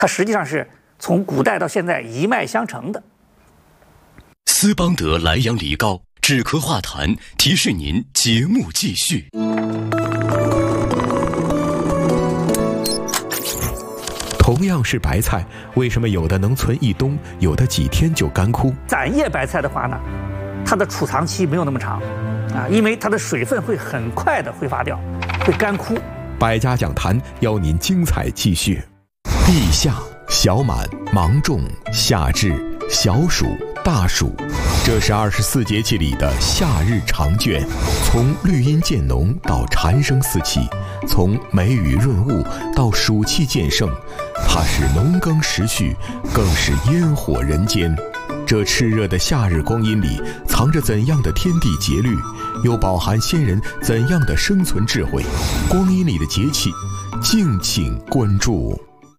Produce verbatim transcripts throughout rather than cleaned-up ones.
它实际上是从古代到现在一脉相承的。 斯邦德莱阳梨膏止咳化痰，提示您节目继续。 同样是白菜，为什么有的能存一冬，有的几天就干枯？ 散叶白菜的话呢，它的储藏期没有那么长，啊，因为它的水分会很快的挥发掉，会干枯。 百家讲坛邀您精彩继续。地夏、小满、芒种、夏至、小暑、大暑，这是二十四节气里的夏日长卷。从绿阴渐浓到蝉声四起，从梅雨润物到暑气渐盛，它是农耕时序，更是烟火人间。这炽热的夏日光阴里，藏着怎样的天地节律，又饱含先人怎样的生存智慧？光阴里的节气，敬请关注。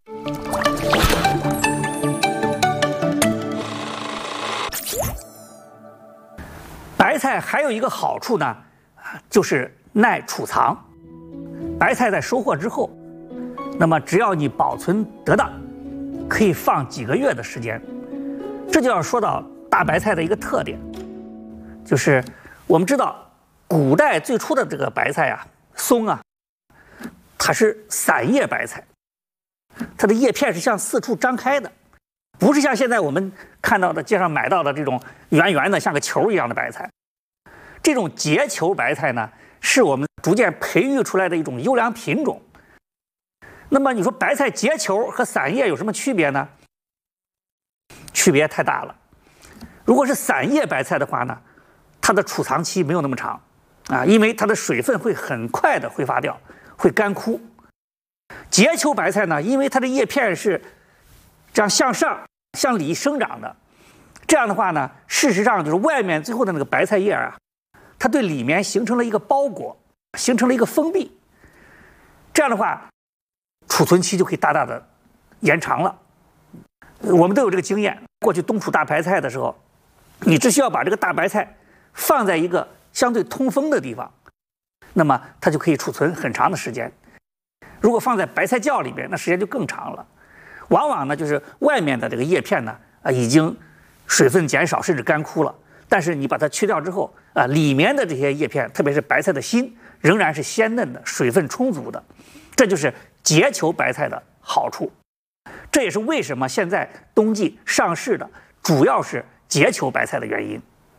白菜还有一个好处呢，就是耐储藏。白菜在收获之后，那么只要你保存得当，可以放几个月的时间。这就要说到大白菜的一个特点，就是我们知道古代最初的这个白菜啊，松啊，它是散叶白菜，它的叶片是向四处张开的，不是像现在我们看到的街上买到的这种圆圆的像个球一样的白菜。这种结球白菜呢，是我们逐渐培育出来的一种优良品种。那么你说白菜结球和散叶有什么区别呢？区别太大了。如果是散叶白菜的话呢，它的储藏期没有那么长，啊，因为它的水分会很快的挥发掉，会干枯。结球白菜呢，因为它的叶片是这样向上向里生长的，这样的话呢，事实上就是外面最后的那个白菜叶啊，它对里面形成了一个包裹，形成了一个封闭。这样的话，储存期就可以大大的延长了。我们都有这个经验，过去冬储大白菜的时候，你只需要把这个大白菜放在一个相对通风的地方，那么它就可以储存很长的时间。如果放在白菜窖里边，那时间就更长了。往往呢，就是外面的这个叶片呢，啊，已经水分减少，甚至干枯了。但是你把它去掉之后，啊，里面的这些叶片，特别是白菜的心，仍然是鲜嫩的，水分充足的。这就是结球白菜的好处。这也是为什么现在冬季上市的主要是结球白菜的原因。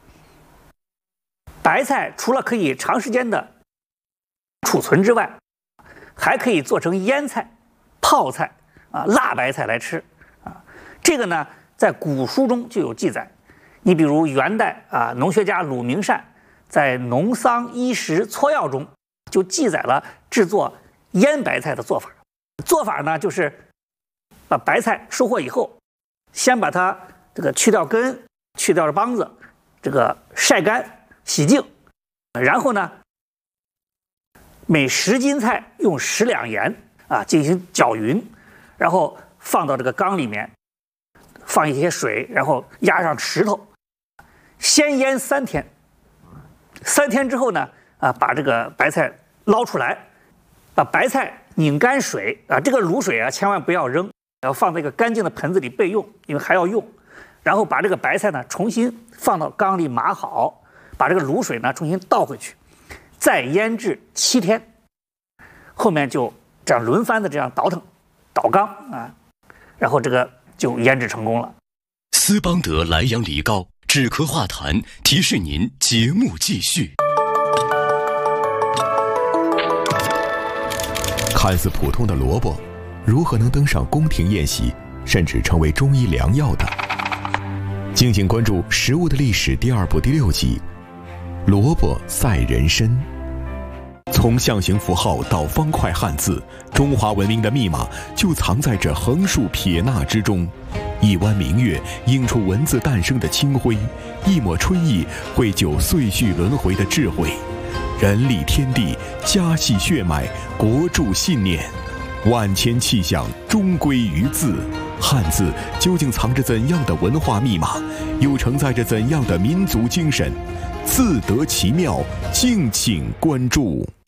白菜除了可以长时间的储存之外，还可以做成腌菜、泡菜啊、辣白菜来吃啊。这个呢，在古书中就有记载。你比如元代啊，农学家鲁明善在《农桑医食撮要》中就记载了制作腌白菜的做法。做法呢，就是把白菜收获以后，先把它这个去掉根，去掉了帮子，这个晒干洗净，然后呢，每十斤菜用十两盐啊进行搅匀，然后放到这个缸里面，放一些水，然后压上石头，先腌三天。三天之后呢，啊，把这个白菜捞出来，把白菜拧干水啊，这个卤水啊千万不要扔，要放在一个干净的盆子里备用，因为还要用。然后把这个白菜呢重新放到缸里码好，把这个卤水呢重新倒回去，再腌制七天。后面就这样轮番的这样倒腾倒缸啊，然后这个就腌制成功了。 斯邦德莱阳梨膏止咳化痰，提示您节目继续。 看似普通的萝卜，如何能登上宫廷宴席，甚至成为中医良药的？敬请关注《食物的历史》第二部第六集《萝卜赛人参》。从象形符号到方块汉字，中华文明的密码就藏在这横竖撇捺之中。一弯明月映出文字诞生的清辉，一抹春意绘就岁序轮回的智慧。人立天地，家系血脉，国筑信念，万千气象终归于字。汉字究竟藏着怎样的文化密码，又承载着怎样的民族精神？自得其妙，敬请关注。